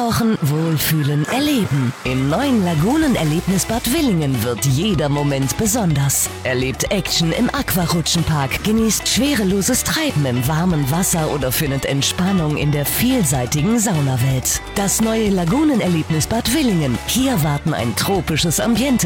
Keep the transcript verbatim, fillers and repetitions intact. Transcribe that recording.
Eintauchen, wohlfühlen, erleben. Im neuen Lagunenerlebnisbad Willingen wird jeder Moment besonders. Erlebt Action im Aquarutschenpark, genießt schwereloses Treiben im warmen Wasser oder findet Entspannung in der vielseitigen Saunawelt. Das neue Lagunenerlebnisbad Willingen. Hier warten ein tropisches Ambiente